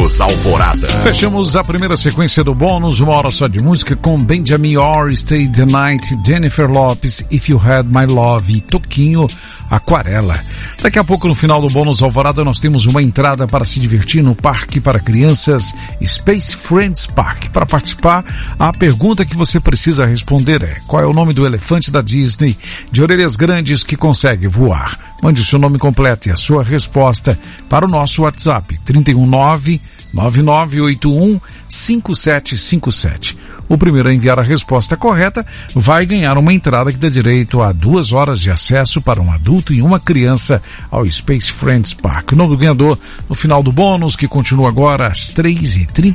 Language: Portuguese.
Bônus Alvorada. Fechamos a primeira sequência do bônus, uma hora só de música, com Benjamin Orr, Stay the Night, Jennifer Lopez, If You Had My Love e Toquinho, Aquarela. Daqui a pouco, no final do bônus Alvorada, nós temos uma entrada para se divertir no parque para crianças Space Friends Park. Para participar, a pergunta que você precisa responder é: qual é o nome do elefante da Disney de orelhas grandes que consegue voar? Mande o seu nome completo e a sua resposta para o nosso WhatsApp 319-9981-5757. O primeiro a enviar a resposta correta vai ganhar uma entrada que dá direito a 2 horas de acesso para um adulto e uma criança ao Space Friends Park. O nome do ganhador no final do bônus, que continua agora às 3h30.